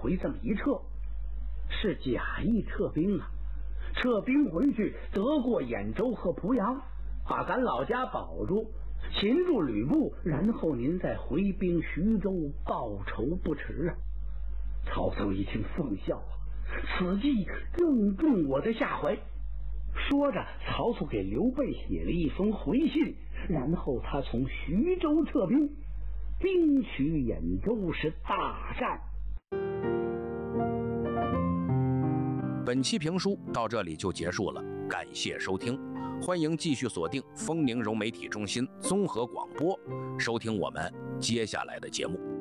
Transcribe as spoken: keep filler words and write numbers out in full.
回这么一撤，是假意撤兵啊。撤兵回去得过兖州和濮阳，把咱老家保住，擒住吕布，然后您再回兵徐州报仇不迟啊。曹操一听奉孝啊，此计正中我的下怀。说着，曹操给刘备写了一封回信，然后他从徐州撤兵，兵取兖州，是大战。 本期评书到这里就结束了，感谢收听，欢迎继续锁定丰宁融媒体中心综合广播，收听我们接下来的节目。